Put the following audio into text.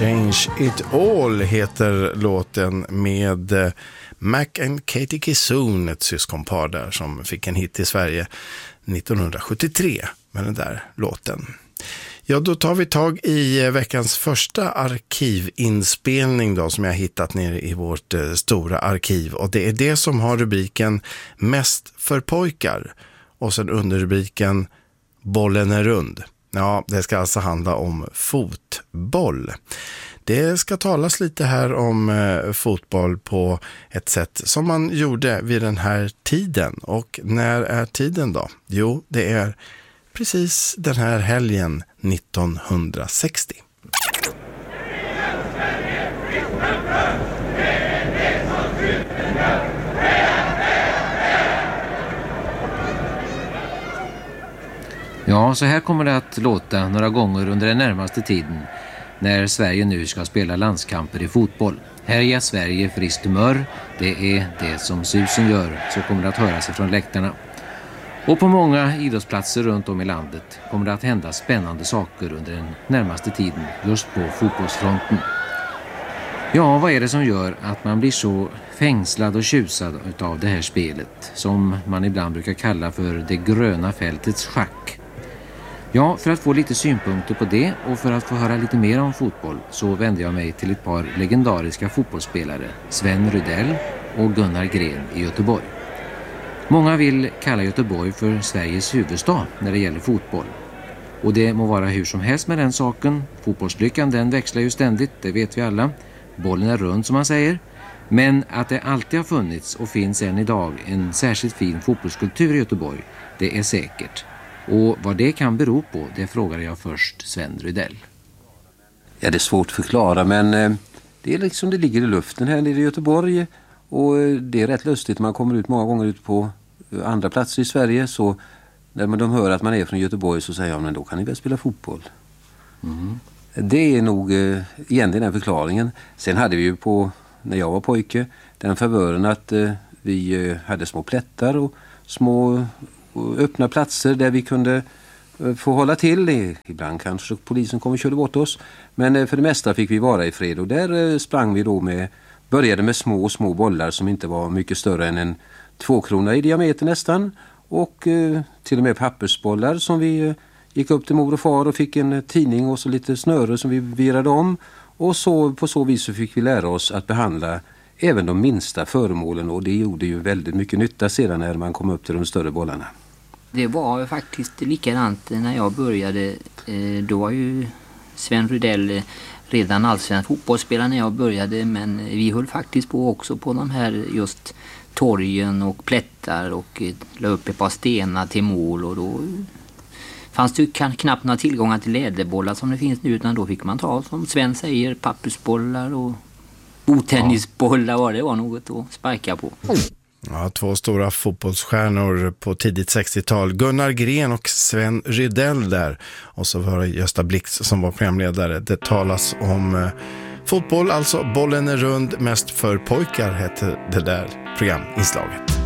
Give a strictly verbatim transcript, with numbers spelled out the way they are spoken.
Change It All heter låten med Mac and Katie Kissoon, ett syskonpar där som fick en hit i Sverige nittonhundrasjuttiotre med den där låten. Ja, då tar vi tag i veckans första arkivinspelning då, som jag hittat nere i vårt eh, stora arkiv. Och det är det som har rubriken Mest för pojkar. Och sen under rubriken Bollen är rund. Ja, det ska alltså handla om fotboll. Det ska talas lite här om eh, fotboll på ett sätt som man gjorde vid den här tiden. Och när är tiden då? Jo, det är precis den här helgen nittonhundrasextio. Ja, så här kommer det att låta några gånger under den närmaste tiden när Sverige nu ska spela landskamper i fotboll. Här ger Sverige friskt humör, det är det som susen gör, så kommer det att höras ifrån läktarna. Och på många idrottsplatser runt om i landet kommer det att hända spännande saker under den närmaste tiden just på fotbollsfronten. Ja, vad är det som gör att man blir så fängslad och tjusad av det här spelet som man ibland brukar kalla för det gröna fältets schack? Ja, för att få lite synpunkter på det och för att få höra lite mer om fotboll så vänder jag mig till ett par legendariska fotbollsspelare, Sven Rydell och Gunnar Gren i Göteborg. Många vill kalla Göteborg för Sveriges huvudstad när det gäller fotboll. Och det må vara hur som helst med den saken. Fotbollslyckan den växlar ju ständigt, det vet vi alla. Bollen är rund som man säger. Men att det alltid har funnits och finns än idag en särskilt fin fotbollskultur i Göteborg, det är säkert. Och vad det kan bero på, det frågar jag först Sven Rydell. Ja, det är svårt att förklara, men eh, det är liksom det ligger i luften här nere i Göteborg. Och eh, det är rätt lustigt, man kommer ut många gånger ut på eh, andra platser i Sverige, så när man, de hör att man är från Göteborg så säger jag, men då kan ni väl spela fotboll. Mm. Det är nog eh, egentligen den förklaringen. Sen hade vi ju på, när jag var pojke, den favören att eh, vi eh, hade små plättar och små och öppna platser där vi kunde få hålla till. Ibland kanske polisen kom och körde bort oss. Men för det mesta fick vi vara i fred. Och där sprang vi då med, började med små små bollar som inte var mycket större än en två krona i diameter nästan. Och eh, till och med pappersbollar som vi eh, gick upp till mor och far och fick en tidning och så lite snöre som vi virade om. Och så, på så vis så fick vi lära oss att behandla även de minsta föremålen, och det gjorde ju väldigt mycket nytta sedan när man kom upp till de större bollarna. Det var faktiskt likadant när jag började. Då var ju Sven Rydell redan allsvensk fotbollsspelare när jag började, men vi höll faktiskt på också på de här just torgen och plättar och la upp ett par stenar till mål, och då fanns det ju knappt några tillgångar till läderbollar som det finns nu, utan då fick man ta, som Sven säger, pappersbollar och otennisbollar, vad det var något att sparka på. Ja, två stora fotbollsstjärnor på tidigt sextiotal. Gunnar Gren och Sven Rydell där. Och så var det Gösta Blix som var programledare. Det talas om eh, fotboll, alltså bollen är rund, mest för pojkar heter det där programinslaget.